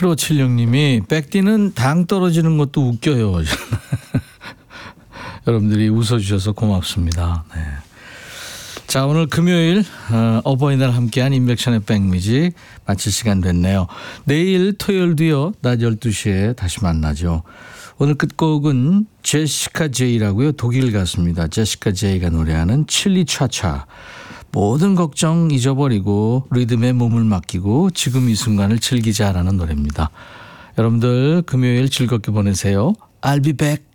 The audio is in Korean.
7576님이 백디는 당 떨어지는 것도 웃겨요. 여러분들이 웃어주셔서 고맙습니다. 네. 자, 오늘 금요일 어버이날 함께한 인백션의 백뮤직 마칠 시간 됐네요. 내일 토요일도요. 낮 12시에 다시 만나죠. 오늘 끝곡은 제시카 제이라고요. 독일 가수입니다. 제시카 제이가 노래하는 칠리 차차. 모든 걱정 잊어버리고 리듬에 몸을 맡기고 지금 이 순간을 즐기자라는 노래입니다. 여러분들 금요일 즐겁게 보내세요. I'll be back.